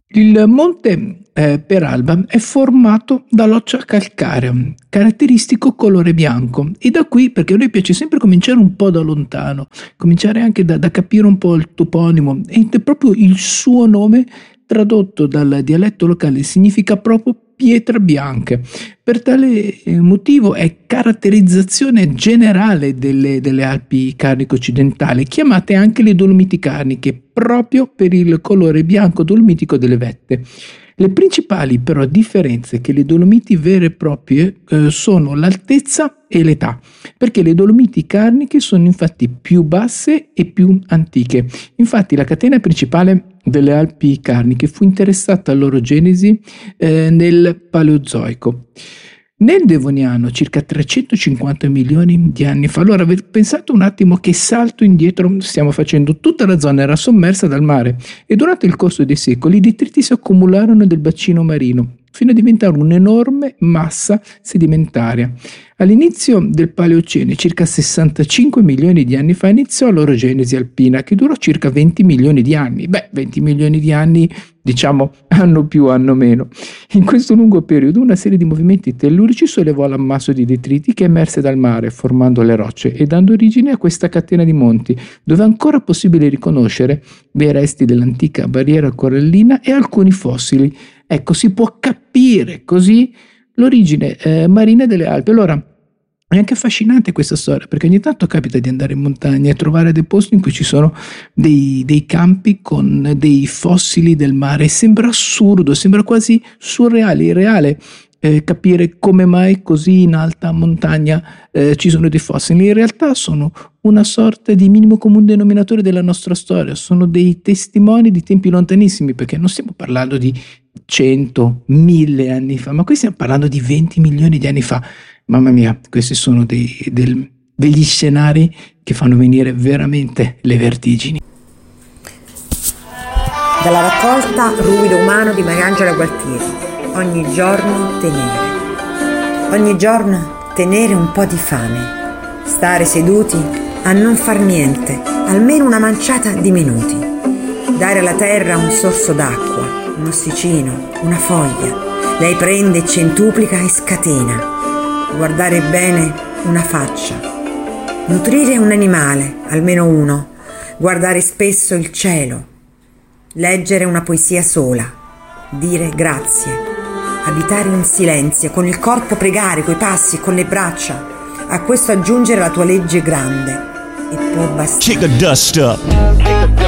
Il monte Peralba è formato da roccia calcarea, caratteristico colore bianco, e da qui, perché a noi piace sempre cominciare un po' da lontano, cominciare anche da capire un po' il toponimo, e proprio il suo nome tradotto dal dialetto locale significa proprio pietra bianca. Per tale motivo è caratterizzazione generale delle Alpi Carniche occidentali, chiamate anche le Dolomiti Carniche, proprio per il colore bianco dolomitico delle vette. Le principali però differenze che le Dolomiti vere e proprie sono l'altezza e l'età, perché le Dolomiti Carniche sono infatti più basse e più antiche. Infatti la catena principale delle Alpi Carniche fu interessata alla loro genesi nel Paleozoico. Nel Devoniano, circa 350 milioni di anni fa. Allora, pensate un attimo che salto indietro stiamo facendo. Tutta la zona era sommersa dal mare e durante il corso dei secoli i detriti si accumularono nel bacino marino fino a diventare un'enorme massa sedimentaria. All'inizio del Paleocene, circa 65 milioni di anni fa, iniziò la loro genesi alpina, che durò circa 20 milioni di anni. 20 milioni di anni, diciamo, anno più, anno meno. In questo lungo periodo una serie di movimenti tellurici sollevò l'ammasso di detriti che emerse dal mare, formando le rocce e dando origine a questa catena di monti, dove è ancora possibile riconoscere dei resti dell'antica barriera corallina e alcuni fossili. Ecco, si può capire così l'origine marina delle Alpi. Allora, è anche affascinante questa storia, perché ogni tanto capita di andare in montagna e trovare dei posti in cui ci sono dei campi con dei fossili del mare. Sembra assurdo, sembra quasi surreale, irreale capire come mai così in alta montagna ci sono dei fossili. In realtà sono una sorta di minimo comune denominatore della nostra storia, sono dei testimoni di tempi lontanissimi, perché non stiamo parlando di 100, 1000 anni fa, ma qui stiamo parlando di 20 milioni di anni fa. Mamma mia, questi sono degli scenari che fanno venire veramente le vertigini. Dalla raccolta Ruvido umano di Mariangela Gualtieri. Ogni giorno tenere. Ogni giorno tenere un po' di fame. Stare seduti a non far niente, almeno una manciata di minuti. Dare alla terra un sorso d'acqua, un ossicino, una foglia. Lei prende, centuplica e scatena. Guardare bene una faccia. Nutrire un animale, almeno uno. Guardare spesso il cielo. Leggere una poesia sola. Dire grazie. Abitare in silenzio, con il corpo pregare, coi passi e con le braccia. A questo aggiungere la tua legge grande. E può bastare. Kick the dust up.